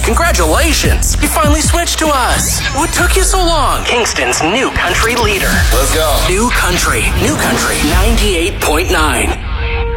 Congratulations! You finally switched to us. What took you so long? Kingston's new country leader. Let's go. New country 98.9.